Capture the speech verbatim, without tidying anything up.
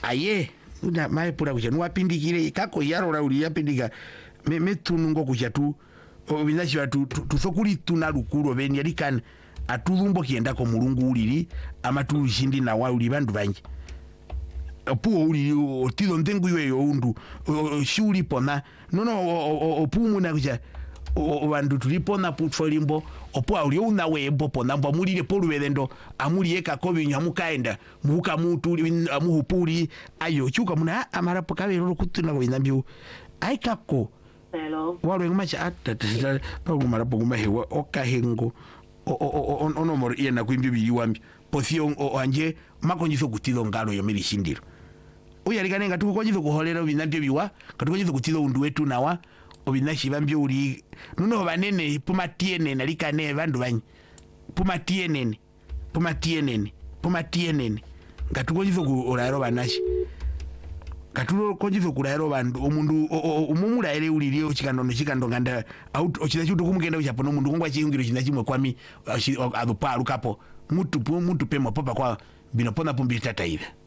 aye una mai pura kucha nuwapindikire kako yarora uli yapindika me metunungo kucha tu obinachi batu tufokuli tuna lukuro beni yalikana atulumbo kienda ko mulungu ulili amatu shindi na wa uli bandu banji opuo uli otido ntengu yo undu shuli pona nono opumu na kucha bandu tulipona putfolimbo opo uli una webo pona mbo mulile polubelendo amuli eka kobi nyamukaenda muka mutu amuhupuli ayo chuka muna amarapo kabelo kutuna ko inambio aikako hello walo ngmacha atata pa kumarapo kumahewa okahengo ono mor yena kwimbi biliwambi pothio anje makonyiso kutido ngalo yo milishindiro uyalika nga tukukonyiso kuholera binambio biwa katukonyiso kutido undu wetu nawa obinashi bambyo uli nuno banene puma tiene nalika ne bandu banyi puma tiene puma tiene puma tiene ngatukonyiso ku olaro banashi katulo konjizo kulaero bandu omundu umumula ele uliliyo chikando chikando nganda out ochida chuto kumugenda uchapo no mundu ngwa chingiro china chimwe kwami adupa lukapo mutu mutu pemo papa kwa binopona pombi tata ile